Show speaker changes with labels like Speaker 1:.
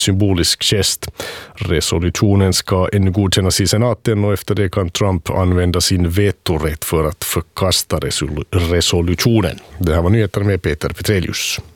Speaker 1: symbolisk gest. Resolutionen ska ännu godkännas i senaten och efter det kan Trump använda sin vetorätt för att förkasta resolutionen. Det här var nyheter med Peter Petrelius.